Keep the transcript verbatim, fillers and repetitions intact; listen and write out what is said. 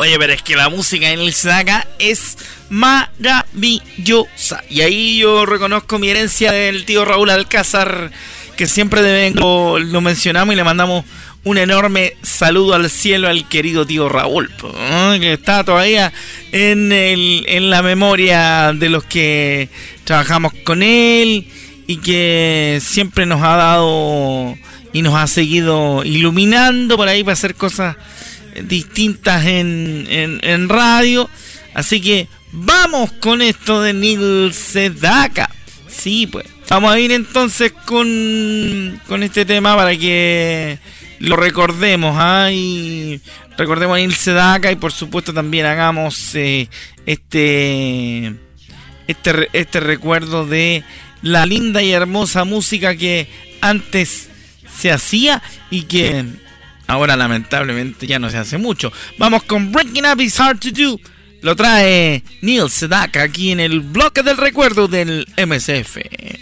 Oye, pero es que la música de Neil Sedaka es maravillosa. Y ahí yo reconozco mi herencia del tío Raúl Alcázar, que siempre de lo, lo mencionamos y le mandamos un enorme saludo al cielo al querido tío Raúl, ¿no? Que está todavía en, el, en la memoria de los que trabajamos con él y que siempre nos ha dado y nos ha seguido iluminando por ahí para hacer cosas distintas en, en, en radio. Así que vamos con esto de Neil Sedaka. Sí, pues vamos a ir entonces con, con este tema para que lo recordemos, ¿eh? Y recordemos a Neil Sedaka y por supuesto también hagamos eh, este, este, este recuerdo de la linda y hermosa música que antes se hacía y que ahora lamentablemente ya no se hace mucho. Vamos con Breaking Up Is Hard to Do. Lo trae Neil Sedaka aquí en el bloque del recuerdo del M S F.